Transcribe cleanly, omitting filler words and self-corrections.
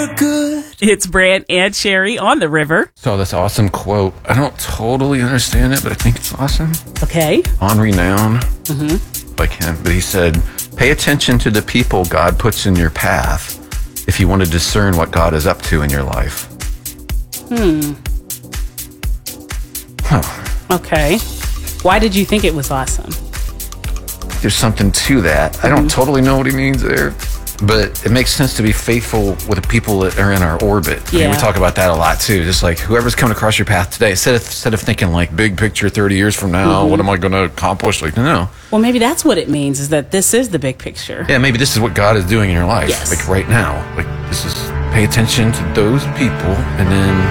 were good. It's Brant and Sherry on the river. So this awesome quote. I don't totally understand it, but I think it's awesome. Okay. Henri Nouwen, like him, but he said, "Pay attention to the people God puts in your path if you want to discern what God is up to in your life." Okay. Why did you think it was awesome? There's something to that. I don't totally know what he means there, but it makes sense to be faithful with the people that are in our orbit. I mean, Yeah. we talk about that a lot too. Just like whoever's coming across your path today, instead of thinking like big picture 30 years from now, what am I going to accomplish? Like, no. Well, maybe that's what it means, is that this is the big picture. Yeah, maybe this is what God is doing in your life. Yes. Like right now. Like this is, pay attention to those people and then